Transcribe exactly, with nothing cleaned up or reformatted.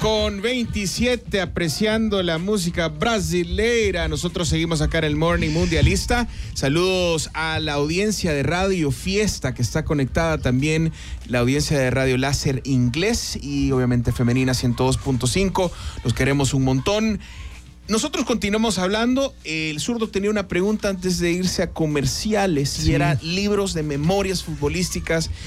con veintisiete, apreciando la música brasileira. Nosotros seguimos acá en el Morning Mundialista. Saludos a la audiencia de Radio Fiesta, que está conectada también, la audiencia de Radio Láser Inglés y obviamente Femenina ciento dos punto cinco. Los queremos un montón. Nosotros continuamos hablando. El zurdo tenía una pregunta antes de irse a comerciales, sí. Y era libros de memorias futbolísticas